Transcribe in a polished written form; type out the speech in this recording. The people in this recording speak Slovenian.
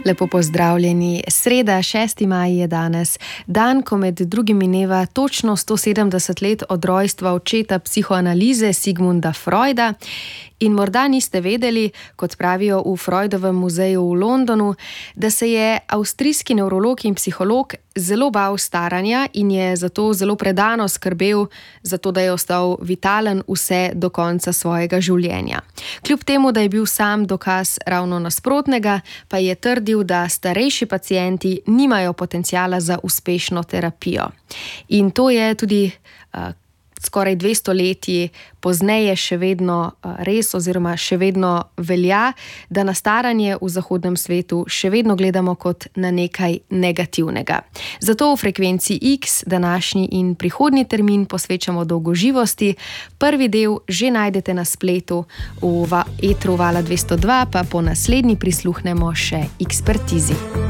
Lepo pozdravljeni. Sreda, 6. maj je danes. Dan, ko med drugim mineva točno 170 let od rojstva očeta psihoanalize Sigmunda Freuda. In morda niste vedeli, kot pravijo v Freudovem muzeju v Londonu, da se je avstrijski nevrolog in psiholog zelo bal staranja in je zato zelo predano skrbel za to, da je ostal vitalen vse do konca svojega življenja. Kljub temu, da je bil sam dokaz ravno nasprotnega, pa je trdil, da starejši pacienti nimajo potenciala za uspešno terapijo. In to je tudi skoraj 200 letji pozneje še vedno res oziroma še vedno velja, da na staranje v zahodnem svetu še vedno gledamo kot na nekaj negativnega. Zato v Frekvenci X današnji in prihodnji termin posvečamo dolgoživosti. Prvi del že najdete na spletu v etru Vala 202, pa po naslednji prisluhnemo še ekspertizi.